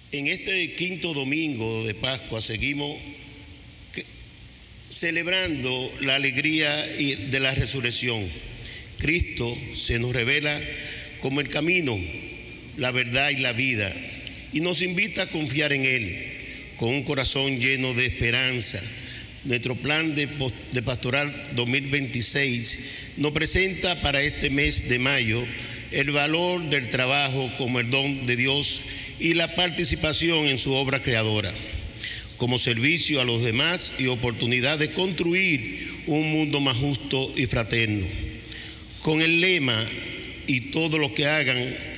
En este quinto domingo de Pascua seguimos celebrando la alegría de la resurrección. Cristo se nos revela como el camino, la verdad y la vida, y nos invita a confiar en Él con un corazón lleno de esperanza. Nuestro plan de pastoral 2026 nos presenta para este mes de mayo el valor del trabajo como el don de Dios y la participación en su obra creadora, como servicio a los demás y oportunidad de construir un mundo más justo y fraterno. Con el lema "y todo lo que hagan,